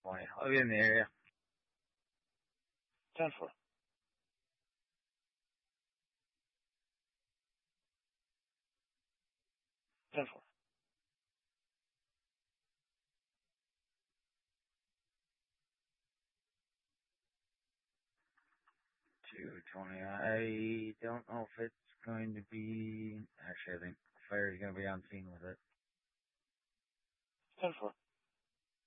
20. I'll be in the area. 10-4. 10-4. 220. I don't know if it's going to be... Actually, I think Fire's going to be on scene with it.